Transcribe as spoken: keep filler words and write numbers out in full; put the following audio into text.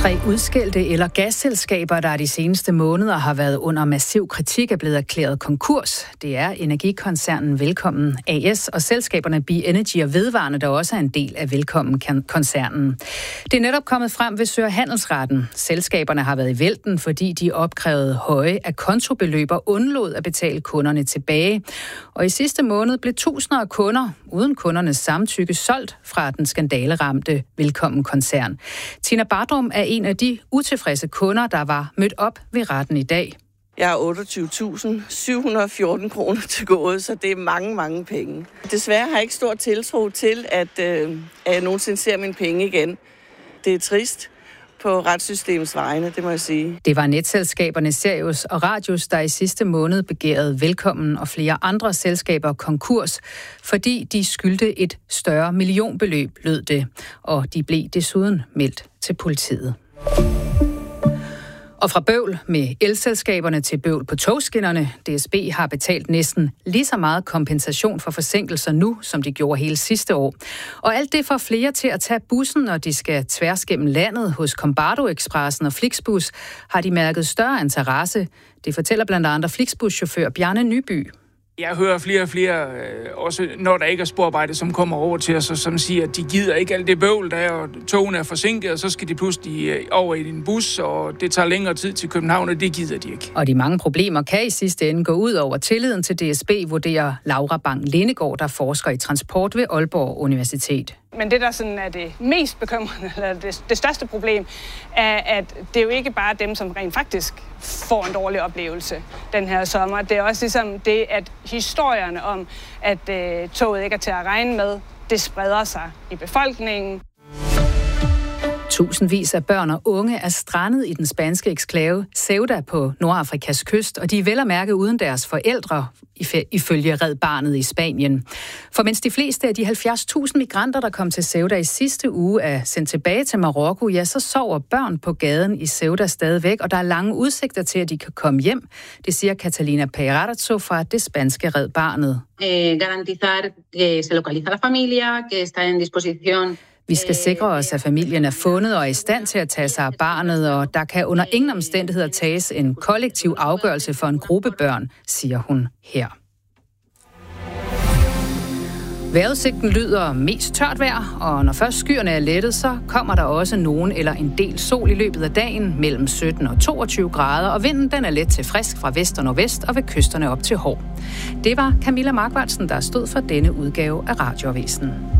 Tre udskældte el- og gasselskaber, der de seneste måneder har været under massiv kritik, er blevet erklæret konkurs. Det er energikoncernen Velkommen A S og selskaberne Be Energy og Vedvarende, der også er en del af Velkommen-koncernen. Det er netop kommet frem ved Sø- Handelsretten. Selskaberne har været i vælten, fordi de opkrævede høje akontobeløb og undlod at betale kunderne tilbage. Og i sidste måned blev tusinder af kunder, uden kundernes samtykke, solgt fra den skandaleramte Velkommen-koncern. Tina Bardrum er en af de utilfredse kunder, der var mødt op ved retten i dag. Jeg har otteogtyve tusind syv hundrede og fjorten kroner til gode, så det er mange, mange penge. Desværre har jeg ikke stor tiltro til, at, øh, at jeg nogensinde ser mine penge igen. Det er trist på retssystemets vegne, det må jeg sige. Det var netselskaberne Sirius og Radius, der i sidste måned begærede Velkommen og flere andre selskaber konkurs, fordi de skyldte et større millionbeløb, lød det, og de blev desuden meldt til politiet. Og fra bøvl med elselskaberne til bøvl på togskinnerne. D S B har betalt næsten lige så meget kompensation for forsinkelser nu, som de gjorde hele sidste år. Og alt det får flere til at tage bussen, når de skal tværs gennem landet. Hos Combardo-Expressen og Flixbus har de mærket større interesse. Det fortæller blandt andet Flixbus-chauffør Bjarne Nyby. Jeg hører flere og flere, også når der ikke er sporarbejde, som kommer over til os, og som siger, at de gider ikke alt det bøvl, der er, og togene er forsinket, og så skal de pludselig over i en bus, og det tager længere tid til København, og det gider de ikke. Og de mange problemer kan i sidste ende gå ud over tilliden til D S B, vurderer Laura Bang-Lindegaard, der forsker i transport ved Aalborg Universitet. Men det, der sådan er det mest bekymrende, eller det, det største problem, er, at det er jo ikke bare dem, som rent faktisk får en dårlig oplevelse den her sommer. Det er også ligesom det, at historierne om, at øh, toget ikke er til at regne med, det spreder sig i befolkningen. Tusindvis af børn og unge er strandet i den spanske eksklave Ceuta på Nordafrikas kyst, og de er vel at mærke uden deres forældre, ifølge Red Barnet i Spanien. For mens de fleste af de halvfjerds tusind migranter, der kom til Ceuta i sidste uge, er sendt tilbage til Marokko, ja, så sover børn på gaden i Ceuta stadigvæk, og der er lange udsigter til, at de kan komme hjem. Det siger Catalina Peirazo fra det spanske Red Barnet. Eh, garantizar que se localiza la familia, que está en disposición. Vi skal sikre os, at familien er fundet og er i stand til at tage sig af barnet, og der kan under ingen omstændigheder tages en kollektiv afgørelse for en gruppe børn, siger hun her. Vejrudsigten lyder mest tørt vejr, og når først skyerne er lettet, så kommer der også nogen eller en del sol i løbet af dagen mellem sytten og toogtyve grader, og vinden den er let til frisk fra vest og nordvest og ved kysterne op til Hov. Det var Camilla Markvartsen, der stod for denne udgave af Radioavisen.